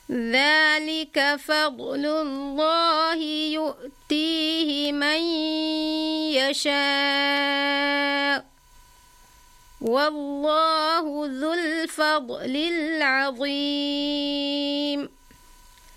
ذلك فضل الله يؤتيه من يشاء والله ذو الفضل العظيم.